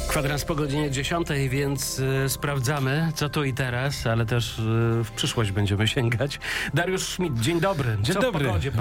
Kwadrans po godzinie 10, więc sprawdzamy, co tu i teraz, ale też w przyszłość będziemy sięgać. Dariusz Schmidt, dzień dobry. Dzień Co dobry. w pogodzie?